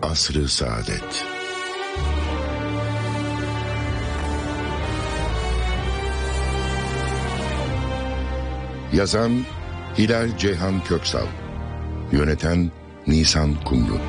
Asr-ı Saadet. Yazan Hilal Ceyhan Köksal, yöneten Nisan Kumru.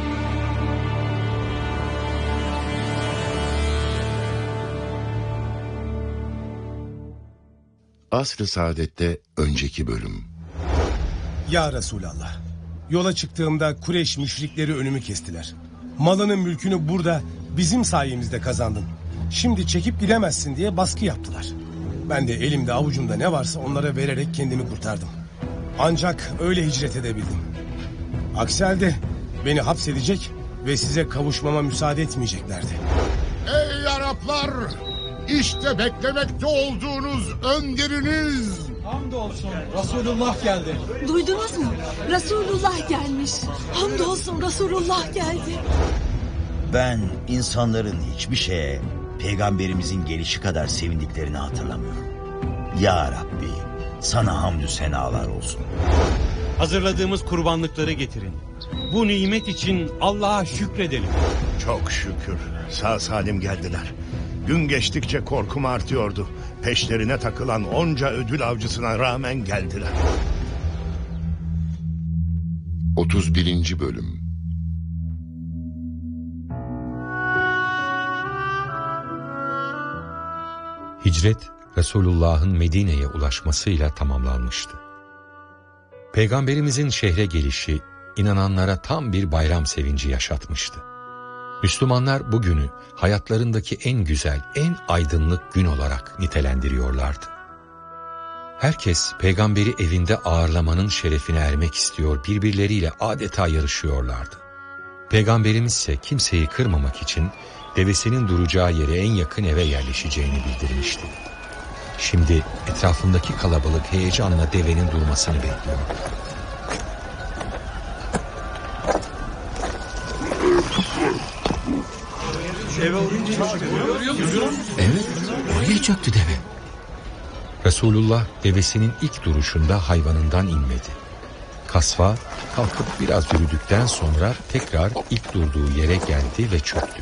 Asr-ı Saadet'te önceki bölüm. Ya Resulallah, yola çıktığımda Kureyş müşrikleri önümü kestiler. Malını mülkünü burada bizim sayemizde kazandın. Şimdi çekip gidemezsin diye baskı yaptılar. Ben de elimde avucumda ne varsa onlara vererek kendimi kurtardım. Ancak öyle hicret edebildim. Aksi halde beni hapsedecek ve size kavuşmama müsaade etmeyeceklerdi. Ey Araplar! İşte beklemekte olduğunuz önderiniz! Hamdolsun Resulullah geldi. Duydunuz mu? Resulullah gelmiş. Hamdolsun Resulullah geldi. Ben insanların hiçbir şeye peygamberimizin gelişi kadar sevindiklerini hatırlamıyorum. Ya Rabbi, sana hamdü senalar olsun. Hazırladığımız kurbanlıkları getirin. Bu nimet için Allah'a şükredelim. Çok şükür sağ salim geldiler. Gün geçtikçe korkum artıyordu. Peşlerine takılan onca ödül avcısına rağmen geldiler. 31. Bölüm. Hicret, Resulullah'ın Medine'ye ulaşmasıyla tamamlanmıştı. Peygamberimizin şehre gelişi, inananlara tam bir bayram sevinci yaşatmıştı. Müslümanlar bugünü hayatlarındaki en güzel, en aydınlık gün olarak nitelendiriyorlardı. Herkes peygamberi evinde ağırlamanın şerefine ermek istiyor, birbirleriyle adeta yarışıyorlardı. Peygamberimiz ise kimseyi kırmamak için devesinin duracağı yere en yakın eve yerleşeceğini bildirmişti. Şimdi etrafındaki kalabalık heyecanla devenin durmasını bekliyor. Evet, oraya çöktü deve. Resulullah devesinin ilk duruşunda hayvanından inmedi. Kasva kalkıp biraz yürüdükten sonra tekrar ilk durduğu yere geldi ve çöktü.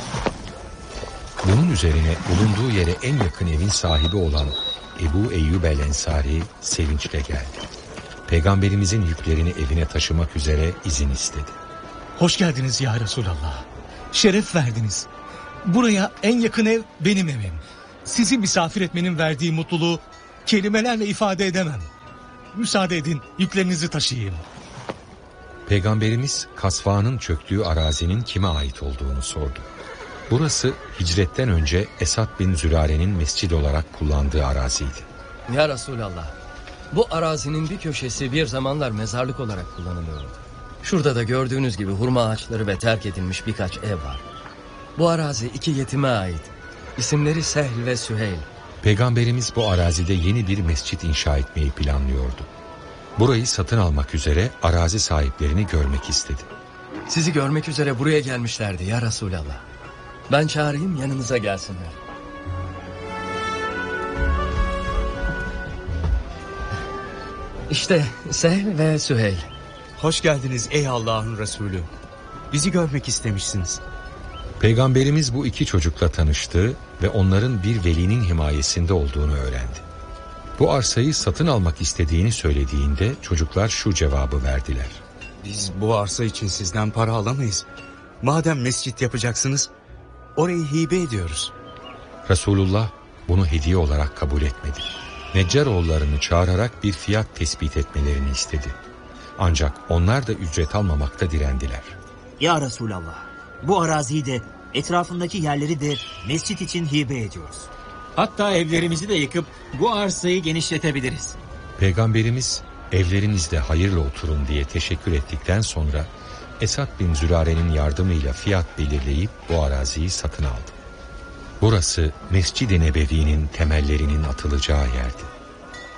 Bunun üzerine bulunduğu yere en yakın evin sahibi olan Ebu Eyyub el-Ensari sevinçle geldi. Peygamberimizin yüklerini evine taşımak üzere izin istedi. Hoş geldiniz ya Resulallah. Şeref verdiniz. Buraya en yakın ev benim evim. Sizi misafir etmenin verdiği mutluluğu kelimelerle ifade edemem. Müsaade edin yüklerinizi taşıyayım. Peygamberimiz Kasva'nın çöktüğü arazinin kime ait olduğunu sordu. Burası hicretten önce Esad bin Zürare'nin mescid olarak kullandığı araziydi. Ya Resulallah, bu arazinin bir köşesi bir zamanlar mezarlık olarak kullanılıyordu. Şurada da gördüğünüz gibi hurma ağaçları ve terk edilmiş birkaç ev var. Bu arazi 2 yetime ait. İsimleri Sehl ve Süheyl. Peygamberimiz bu arazide yeni bir mescit inşa etmeyi planlıyordu. Burayı satın almak üzere arazi sahiplerini görmek istedi. Sizi görmek üzere buraya gelmişlerdi ya Resulallah. Ben çağırayım yanınıza gelsinler. İşte Sehl ve Süheyl. Hoş geldiniz ey Allah'ın Resulü. Bizi görmek istemişsiniz. Peygamberimiz bu iki çocukla tanıştı ve onların bir velinin himayesinde olduğunu öğrendi. Bu arsayı satın almak istediğini söylediğinde çocuklar şu cevabı verdiler. Biz bu arsa için sizden para alamayız. Madem mescit yapacaksınız, orayı hibe ediyoruz. Resulullah bunu hediye olarak kabul etmedi. Neccaroğullarını çağırarak bir fiyat tespit etmelerini istedi. Ancak onlar da ücret almamakta direndiler. Ya Resulallah, bu araziyi de etrafındaki yerleri de mescit için hibe ediyoruz. Hatta evlerimizi de yıkıp bu arsayı genişletebiliriz. Peygamberimiz evlerinizde hayırla oturun diye teşekkür ettikten sonra Esad bin Zürare'nin yardımıyla fiyat belirleyip bu araziyi satın aldı. Burası Mescid-i Nebevi'nin temellerinin atılacağı yerdi.